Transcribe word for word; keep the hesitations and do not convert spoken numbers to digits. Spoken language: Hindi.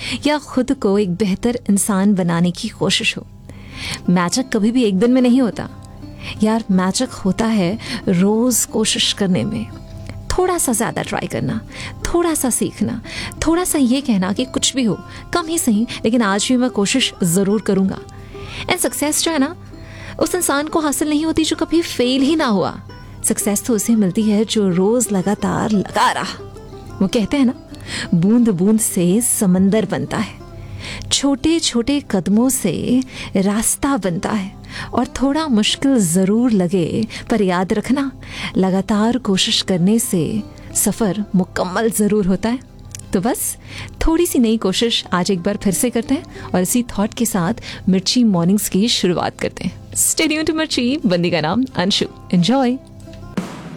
या खुद को एक बेहतर इंसान बनाने की कोशिश हो। मैजिक कभी भी एक दिन में नहीं होता यार, मैजिक होता है रोज कोशिश करने में, थोड़ा सा ज्यादा ट्राई करना, थोड़ा सा सीखना, थोड़ा सा ये कहना कि कुछ भी हो, कम ही सही, लेकिन आज भी मैं कोशिश जरूर करूंगा। एंड सक्सेस जो है ना, उस इंसान को हासिल नहीं होती जो कभी फेल ही ना हुआ। सक्सेस तो उसे मिलती है जो रोज लगातार लगा रहा। वो कहते हैं ना, बूंद बूंद से समंदर बनता है, छोटे छोटे कदमों से रास्ता बनता है, और थोड़ा मुश्किल जरूर लगे पर याद रखना, लगातार कोशिश करने से सफर मुकम्मल जरूर होता है। तो बस थोड़ी सी नई कोशिश आज एक बार फिर से करते हैं और इसी थॉट के साथ मिर्ची मॉर्निंग्स की शुरुआत करते हैं। स्टे ट्यून्ड टू मिर्ची, बंदी का नाम अंशु। एंजॉय।